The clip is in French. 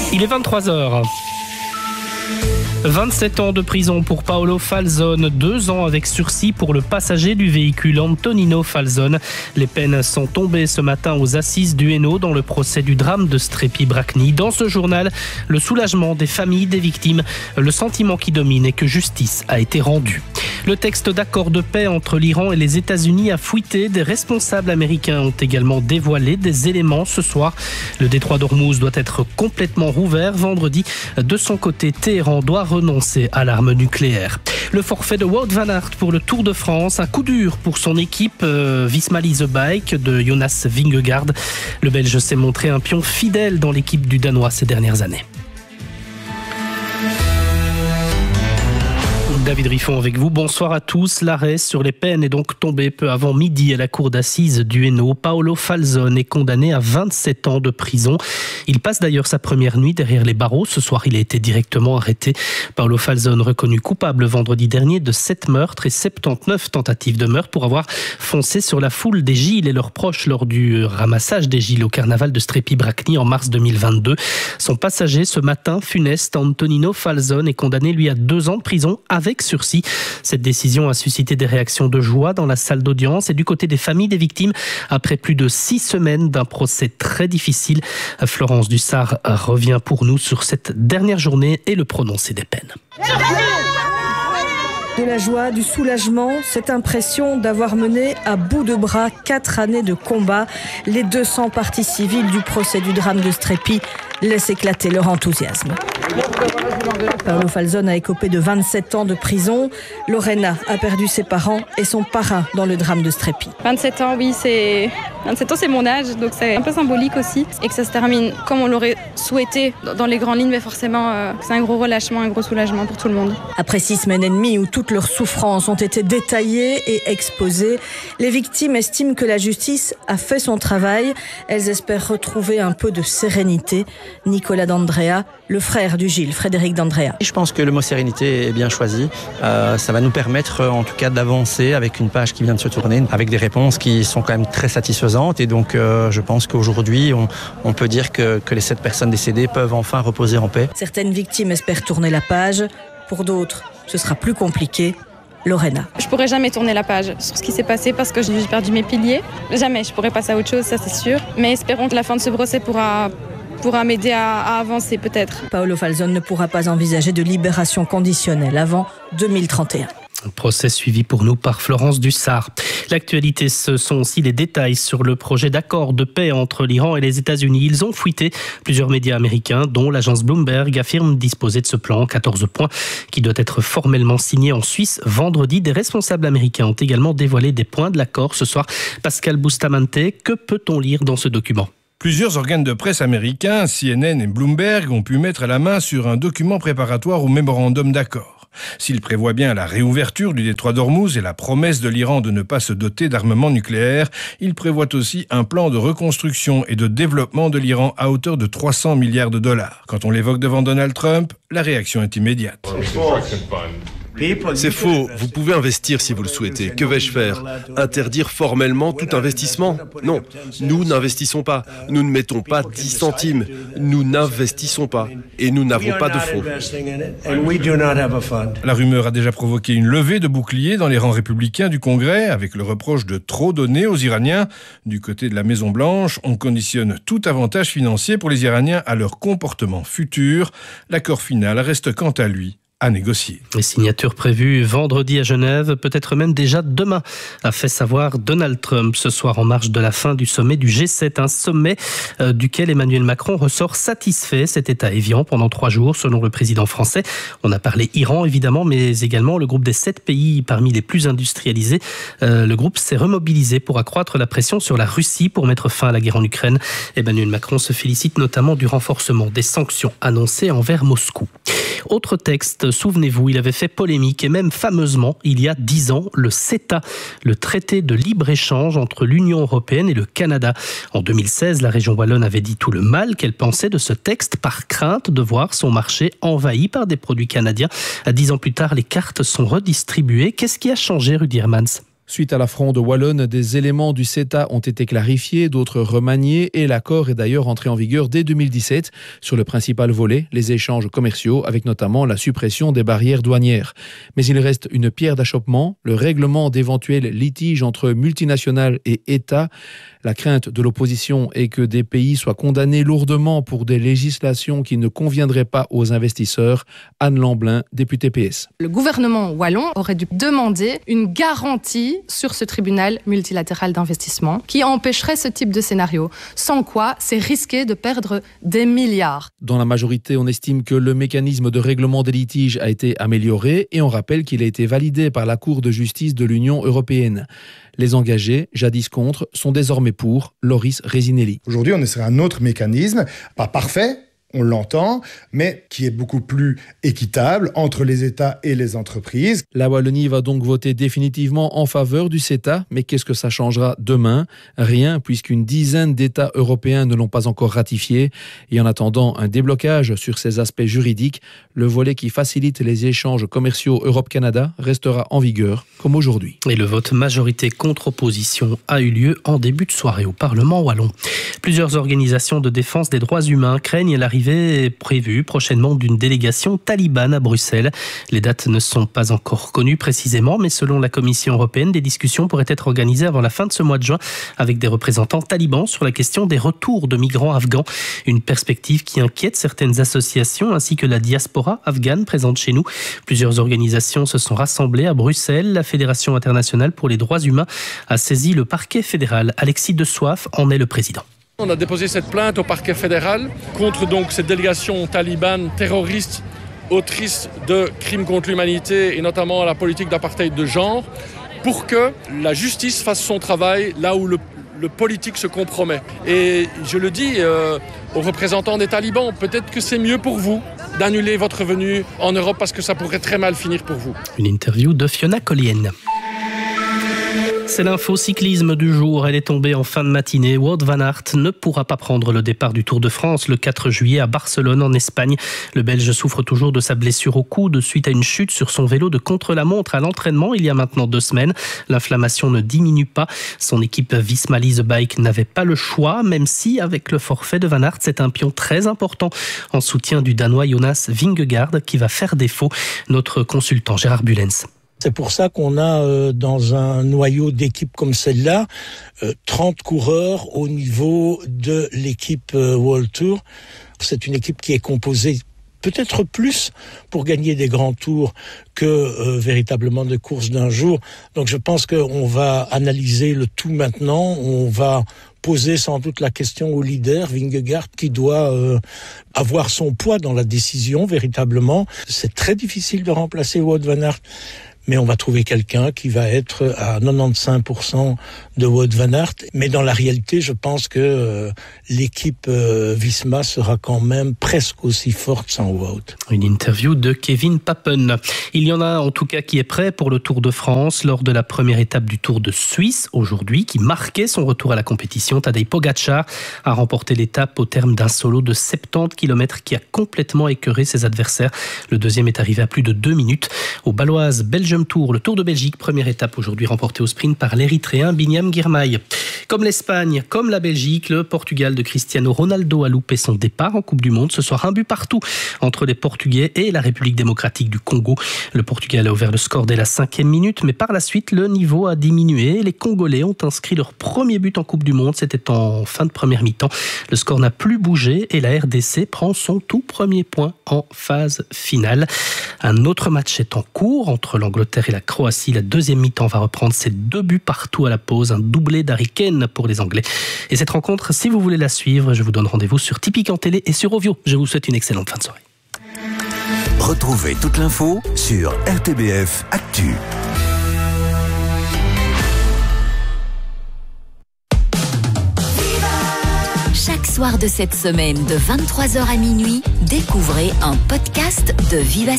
Il est 23h. 27 ans de prison pour Paolo Falzone, 2 ans avec sursis pour le passager du véhicule Antonino Falzone. Les peines sont tombées ce matin aux assises du Hainaut dans le procès du drame de Strépy-Bracni. Dans ce journal, le soulagement des familles des victimes. Le sentiment qui domine est que justice a été rendue. Le texte d'accord de paix entre l'Iran et les États-Unis a fuité. Des responsables américains ont également dévoilé des éléments ce soir. Le détroit d'Ormuz doit être complètement rouvert vendredi. De son côté, Téhéran doit renoncer à l'arme nucléaire. Le forfait de Wout van Aert pour le Tour de France, un coup dur pour son équipe Visma Lease Bike de Jonas Vingegaard. Le Belge s'est montré un pion fidèle dans l'équipe du Danois ces dernières années. David Riffon avec vous. Bonsoir à tous. L'arrêt sur les peines est donc tombé peu avant midi à la cour d'assises du Hainaut. Paolo Falzone est condamné à 27 ans de prison. Il passe d'ailleurs sa première nuit derrière les barreaux. Ce soir, il a été directement arrêté. Paolo Falzone reconnu coupable vendredi dernier de 7 meurtres et 79 tentatives de meurtre pour avoir foncé sur la foule des Gilles et leurs proches lors du ramassage des Gilles au carnaval de Strépy-Bracni en mars 2022. Son passager, ce matin funeste, Antonino Falzone, est condamné lui à 2 ans de prison avec sursis. Cette décision a suscité des réactions de joie dans la salle d'audience et du côté des familles des victimes après plus de 6 semaines d'un procès très difficile. Florence Dussart revient pour nous sur cette dernière journée et le prononcé des peines. De la joie, du soulagement, cette impression d'avoir mené à bout de bras 4 années de combat. Les 200 parties civiles du procès du drame de Strépy laissent éclater leur enthousiasme. Paolo Falzone a écopé de 27 ans de prison. Lorena a perdu ses parents et son parrain dans le drame de Strépy. 27 ans, oui, 27 ans, c'est mon âge, donc c'est un peu symbolique aussi. Et que ça se termine comme on l'aurait souhaité dans les grandes lignes, mais forcément, c'est un gros relâchement, un gros soulagement pour tout le monde. Après 6 semaines et demie où toutes leurs souffrances ont été détaillées et exposées, les victimes estiment que la justice a fait son travail. Elles espèrent retrouver un peu de sérénité. Nicolas D'Andrea, le frère du Gilles, Frédéric D'Andrea. Je pense que le mot sérénité est bien choisi. Ça va nous permettre en tout cas d'avancer avec une page qui vient de se tourner, avec des réponses qui sont quand même très satisfaisantes. Et donc je pense qu'aujourd'hui, on peut dire que les 7 personnes décédées peuvent enfin reposer en paix. Certaines victimes espèrent tourner la page. Pour d'autres, ce sera plus compliqué. Lorena. Je pourrais jamais tourner la page sur ce qui s'est passé parce que j'ai perdu mes piliers. Jamais, je pourrais passer à autre chose, ça c'est sûr. Mais espérons que la fin de ce procès pourra m'aider à avancer peut-être. Paolo Falzone ne pourra pas envisager de libération conditionnelle avant 2031. Un procès suivi pour nous par Florence Dussart. L'actualité, ce sont aussi les détails sur le projet d'accord de paix entre l'Iran et les États-Unis. Ils ont fuité. Plusieurs médias américains, dont l'agence Bloomberg, affirment disposer de ce plan, 14 points, qui doit être formellement signé en Suisse vendredi. Des responsables américains ont également dévoilé des points de l'accord ce soir. Pascal Bustamante, que peut-on lire dans ce document ? Plusieurs organes de presse américains, CNN et Bloomberg, ont pu mettre la main sur un document préparatoire au mémorandum d'accord. S'il prévoit bien la réouverture du détroit d'Ormuz et la promesse de l'Iran de ne pas se doter d'armement nucléaire, il prévoit aussi un plan de reconstruction et de développement de l'Iran à hauteur de 300 milliards de dollars. Quand on l'évoque devant Donald Trump, la réaction est immédiate. C'est faux, vous pouvez investir si vous le souhaitez. Que vais-je faire ? Interdire formellement tout investissement ? Non, nous n'investissons pas. Nous ne mettons pas 10 centimes. Nous n'investissons pas. Et nous n'avons pas de fonds. La rumeur a déjà provoqué une levée de boucliers dans les rangs républicains du Congrès, avec le reproche de trop donner aux Iraniens. Du côté de la Maison-Blanche, on conditionne tout avantage financier pour les Iraniens à leur comportement futur. L'accord final reste quant à lui à négocier. Les signatures prévues vendredi à Genève, peut-être même déjà demain, a fait savoir Donald Trump ce soir en marge de la fin du sommet du G7, un sommet duquel Emmanuel Macron ressort satisfait. C'était à Évian pendant 3 jours, selon le président français. On a parlé Iran évidemment, mais également le groupe des 7 pays parmi les plus industrialisés. Le groupe s'est remobilisé pour accroître la pression sur la Russie pour mettre fin à la guerre en Ukraine. Emmanuel Macron se félicite notamment du renforcement des sanctions annoncées envers Moscou. Autre texte, souvenez-vous, il avait fait polémique et même fameusement, il y a 10 ans, le CETA, le traité de libre-échange entre l'Union européenne et le Canada. En 2016, la région wallonne avait dit tout le mal qu'elle pensait de ce texte par crainte de voir son marché envahi par des produits canadiens. 10 ans plus tard, les cartes sont redistribuées. Qu'est-ce qui a changé, Rudy Hermans ? Suite à la fronde wallonne, des éléments du CETA ont été clarifiés, d'autres remaniés et l'accord est d'ailleurs entré en vigueur dès 2017 sur le principal volet, les échanges commerciaux, avec notamment la suppression des barrières douanières. Mais il reste une pierre d'achoppement, le règlement d'éventuels litiges entre multinationales et États. La crainte de l'opposition est que des pays soient condamnés lourdement pour des législations qui ne conviendraient pas aux investisseurs. Anne Lamblin, députée PS. Le gouvernement wallon aurait dû demander une garantie sur ce tribunal multilatéral d'investissement qui empêcherait ce type de scénario. Sans quoi, c'est risqué de perdre des milliards. Dans la majorité, on estime que le mécanisme de règlement des litiges a été amélioré et on rappelle qu'il a été validé par la Cour de justice de l'Union européenne. Les engagés, jadis contre, sont désormais pour. Loris Resinelli. Aujourd'hui, on est sur un autre mécanisme, pas parfait, on l'entend, mais qui est beaucoup plus équitable entre les États et les entreprises. La Wallonie va donc voter définitivement en faveur du CETA, mais qu'est-ce que ça changera demain ? Rien, puisqu'une dizaine d'États européens ne l'ont pas encore ratifié. Et en attendant un déblocage sur ces aspects juridiques, le volet qui facilite les échanges commerciaux Europe-Canada restera en vigueur, comme aujourd'hui. Et le vote majorité contre opposition a eu lieu en début de soirée au Parlement wallon. Plusieurs organisations de défense des droits humains craignent l'arrivée prévue prochainement d'une délégation talibane à Bruxelles. Les dates ne sont pas encore connues précisément, mais selon la Commission européenne, des discussions pourraient être organisées avant la fin de ce mois de juin avec des représentants talibans sur la question des retours de migrants afghans. Une perspective qui inquiète certaines associations ainsi que la diaspora afghane présente chez nous. Plusieurs organisations se sont rassemblées à Bruxelles. La Fédération internationale pour les droits humains a saisi le parquet fédéral. Alexis de Soif en est le président. On a déposé cette plainte au parquet fédéral contre donc cette délégation talibane terroriste, autrice de crimes contre l'humanité et notamment la politique d'apartheid de genre, pour que la justice fasse son travail là où le politique se compromet. Et je le dis aux représentants des talibans, peut-être que c'est mieux pour vous d'annuler votre venue en Europe parce que ça pourrait très mal finir pour vous. Une interview de Fiona Collienne. C'est l'info cyclisme du jour. Elle est tombée en fin de matinée. Wout van Aert ne pourra pas prendre le départ du Tour de France le 4 juillet à Barcelone en Espagne. Le Belge souffre toujours de sa blessure au coude suite à une chute sur son vélo de contre-la-montre à l'entraînement il y a maintenant 2 semaines. L'inflammation ne diminue pas. Son équipe Visma Lease Bike n'avait pas le choix, même si avec le forfait de Van Aert, c'est un pion très important en soutien du Danois Jonas Vingegaard qui va faire défaut. Notre consultant Gérard Bulens. C'est pour ça qu'on a dans un noyau d'équipe comme celle-là 30 coureurs au niveau de l'équipe World Tour. C'est une équipe qui est composée peut-être plus pour gagner des grands tours que véritablement de courses d'un jour. Donc je pense qu'on va analyser le tout maintenant. On va poser sans doute la question au leader, Vingegaard, qui doit avoir son poids dans la décision véritablement. C'est très difficile de remplacer Wout van Aert. Mais on va trouver quelqu'un qui va être à 95% de Wout van Aert. Mais dans la réalité, je pense que l'équipe Visma sera quand même presque aussi forte sans Wout. Une interview de Kevin Papen. Il y en a en tout cas qui est prêt pour le Tour de France lors de la première étape du Tour de Suisse aujourd'hui, qui marquait son retour à la compétition. Tadej Pogačar a remporté l'étape au terme d'un solo de 70 km qui a complètement écœuré ses adversaires. Le deuxième est arrivé à plus de 2 minutes. Au Baloise Belgium Tour, le Tour de Belgique, première étape aujourd'hui remportée au sprint par l'Érythréen Binyam Girmay. Comme l'Espagne, comme la Belgique, le Portugal de Cristiano Ronaldo a loupé son départ en Coupe du Monde. Ce soir, un but partout entre les Portugais et la République démocratique du Congo. Le Portugal a ouvert le score dès la 5e minute, mais par la suite, le niveau a diminué. Les Congolais ont inscrit leur premier but en Coupe du Monde. C'était en fin de première mi-temps. Le score n'a plus bougé et la RDC prend son tout premier point en phase finale. Un autre match est en cours entre l'Angleterre et la Croatie. La deuxième mi-temps va reprendre ses 2 buts partout à la pause. Un doublé d'Harry Kane pour les Anglais. Et cette rencontre, si vous voulez la suivre, je vous donne rendez-vous sur Tipeee en télé et sur Ovio. Je vous souhaite une excellente fin de soirée. Retrouvez toute l'info sur RTBF Actu. Chaque soir de cette semaine, de 23h à minuit, découvrez un podcast de Viva